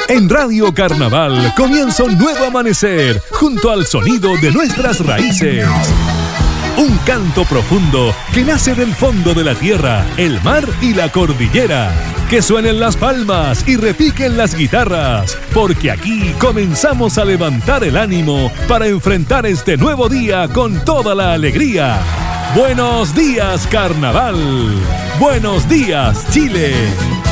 En Radio Carnaval comienza un nuevo amanecer junto al sonido de nuestras raíces. Un canto profundo que nace del fondo de la tierra, el mar y la cordillera. Que suenen las palmas y repiquen las guitarras, porque aquí comenzamos a levantar el ánimo para enfrentar este nuevo día con toda la alegría. ¡Buenos días, Carnaval! ¡Buenos días, Chile!